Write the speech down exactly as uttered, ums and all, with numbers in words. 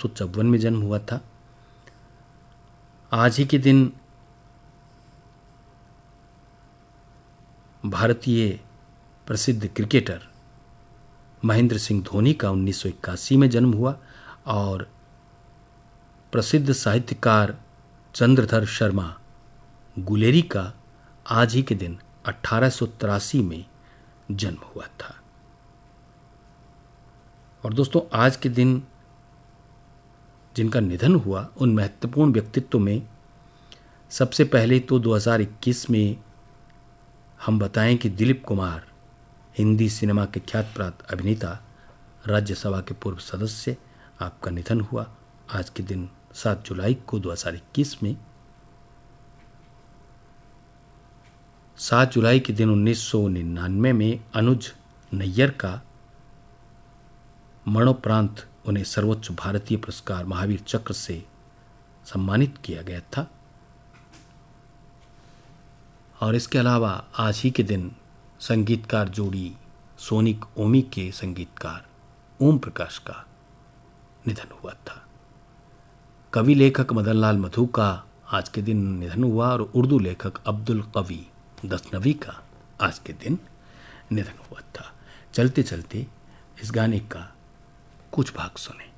सौ चौवन में जन्म हुआ था। आज ही के दिन भारतीय प्रसिद्ध क्रिकेटर महेंद्र सिंह धोनी का उन्नीस सौ इक्यासी में जन्म हुआ और प्रसिद्ध साहित्यकार चंद्रधर शर्मा गुलेरी का आज ही के दिन अठारह सौ तिरासी में जन्म हुआ था। और दोस्तों, आज के दिन जिनका निधन हुआ उन महत्वपूर्ण व्यक्तित्व में सबसे पहले तो दो हज़ार इक्कीस में हम बताएं कि दिलीप कुमार, हिंदी सिनेमा के ख्यात प्राप्त अभिनेता, राज्यसभा के पूर्व सदस्य, आपका निधन हुआ आज के दिन सात जुलाई को दो हज़ार इक्कीस में। सात जुलाई के दिन उन्नीस सौ निन्यानवे में अनुज नैयर का मरणोपरांत उन्हें सर्वोच्च भारतीय पुरस्कार महावीर चक्र से सम्मानित किया गया था। और इसके अलावा आज ही के दिन संगीतकार जोड़ी सोनिक ओमी के संगीतकार ओम प्रकाश का निधन हुआ था। कवि लेखक मदन लाल मधु का आज के दिन निधन हुआ और उर्दू लेखक अब्दुल कवी गजनवी का आज के दिन निधन हुआ था। चलते चलते इस गाने का कुछ भाग सुने।